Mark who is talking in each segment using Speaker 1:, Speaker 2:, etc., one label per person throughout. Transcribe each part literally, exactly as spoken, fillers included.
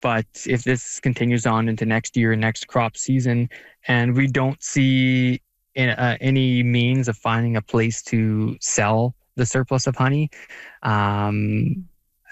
Speaker 1: But if this continues on into next year, next crop season, and we don't see in, uh, any means of finding a place to sell the surplus of honey, um,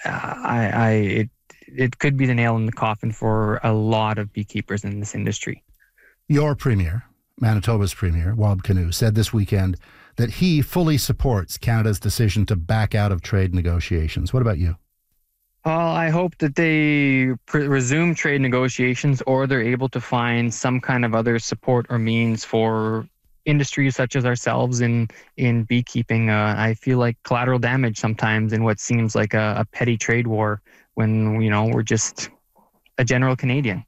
Speaker 1: I, I it it could be the nail in the coffin for a lot of beekeepers in this industry.
Speaker 2: Your premier, Manitoba's premier, Wab Kinew, said this weekend that he fully supports Canada's decision to back out of trade negotiations. What about you?
Speaker 1: Well, I hope that they pre- resume trade negotiations, or they're able to find some kind of other support or means for industries such as ourselves in in beekeeping. Uh, I feel like collateral damage sometimes in what seems like a, a petty trade war when, you know, we're just a general Canadian.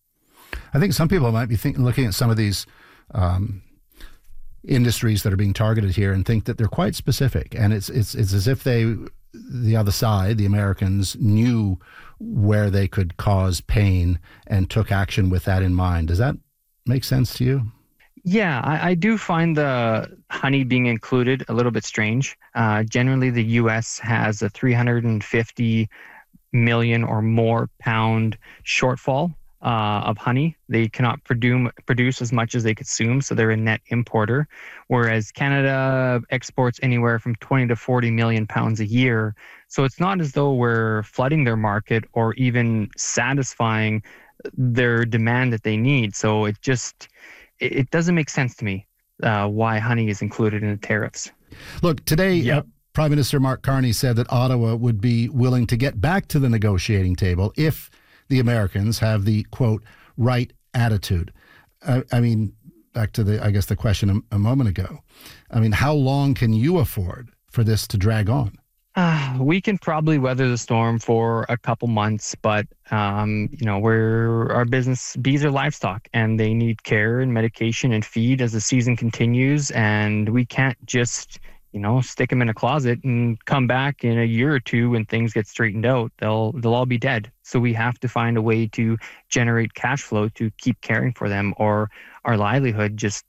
Speaker 2: I think some people might be thinking, looking at some of these um, industries that are being targeted here and think that they're quite specific, and it's it's it's as if they, the other side, the Americans, knew where they could cause pain and took action with that in mind. Does that make sense to you?
Speaker 1: Yeah, I, I do find the honey being included a little bit strange. Uh, generally, the U S has a three hundred fifty million or more pound shortfall uh, of honey. They cannot produce, produce as much as they consume, so they're a net importer, whereas Canada exports anywhere from twenty to forty million pounds a year. So it's not as though we're flooding their market or even satisfying their demand that they need. So it just... it doesn't make sense to me uh, why honey is included in the tariffs.
Speaker 2: Look, today,
Speaker 1: yep.
Speaker 2: uh, Prime Minister Mark Carney said that Ottawa would be willing to get back to the negotiating table if the Americans have the, quote, right attitude. I, I mean, back to the, I guess, the question a, a moment ago. I mean, how long can you afford for this to drag on?
Speaker 1: Uh, we can probably weather the storm for a couple months, but um, you know, we're our business. Bees are livestock, and they need care and medication and feed as the season continues. And we can't just, you know, stick them in a closet and come back in a year or two when things get straightened out. They'll they'll all be dead. So we have to find a way to generate cash flow to keep caring for them, or our livelihood just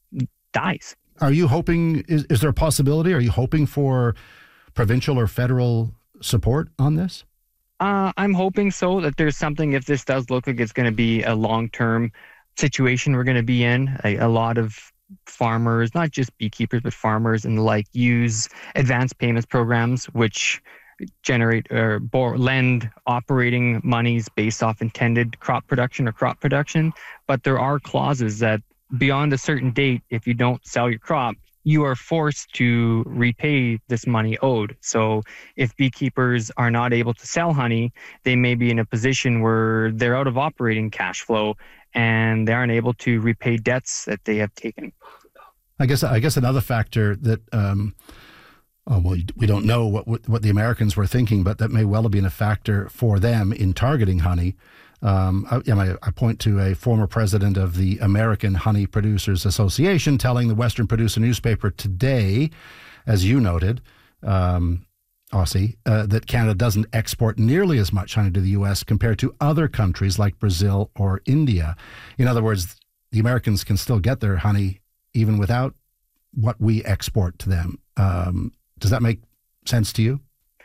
Speaker 1: dies.
Speaker 2: Are you hoping? Is, is there a possibility? Are you hoping for provincial or federal support on this?
Speaker 1: Uh, I'm hoping so, that there's something, if this does look like it's going to be a long-term situation we're going to be in. A, a lot of farmers, not just beekeepers, but farmers and the like, use advance payments programs, which generate or bor- lend operating monies based off intended crop production or crop production. But there are clauses that beyond a certain date, if you don't sell your crop, you are forced to repay this money owed. So if beekeepers are not able to sell honey, they may be in a position where they're out of operating cash flow and they aren't able to repay debts that they have taken.
Speaker 2: I guess I guess another factor that, um, oh, well, we don't know what what the Americans were thinking, but that may well have been a factor for them in targeting honey. Um, I, I point to a former president of the American Honey Producers Association telling the Western Producer newspaper today, as you noted, um, Aussie, uh, that Canada doesn't export nearly as much honey to the U S compared to other countries like Brazil or India. In other words, the Americans can still get their honey even without what we export to them. Um, does that make sense to you?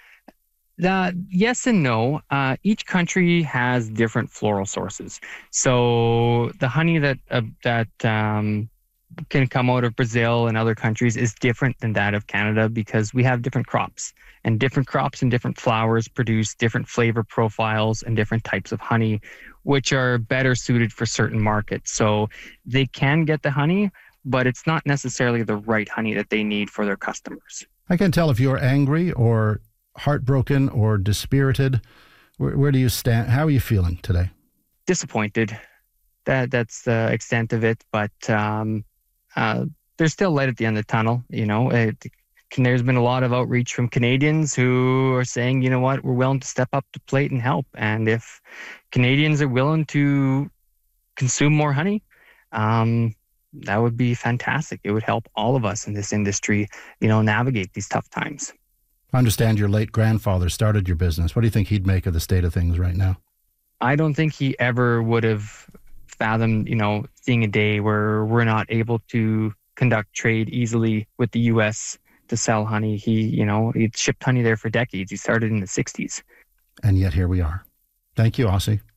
Speaker 1: Uh, yes and no. Uh, each country has different floral sources. So the honey that uh, that um, can come out of Brazil and other countries is different than that of Canada because we have different crops. And different crops and different flowers produce different flavor profiles and different types of honey, which are better suited for certain markets. So they can get the honey, but it's not necessarily the right honey that they need for their customers.
Speaker 2: I can tell if you're angry or heartbroken or dispirited. Where, where do you stand? How are you feeling today?
Speaker 1: Disappointed. That that's the extent of it. But um, uh, there's still light at the end of the tunnel. You know, it, can, there's been a lot of outreach from Canadians who are saying, you know what, we're willing to step up to plate and help. And if Canadians are willing to consume more honey, um, that would be fantastic. It would help all of us in this industry, you know, navigate these tough times.
Speaker 2: I understand your late grandfather started your business. What do you think he'd make of the state of things right now?
Speaker 1: I don't think he ever would have fathomed, you know, seeing a day where we're not able to conduct trade easily with the U S to sell honey. He, you know, he'd shipped honey there for decades. He started in the sixties.
Speaker 2: And yet here we are. Thank you, Aussie.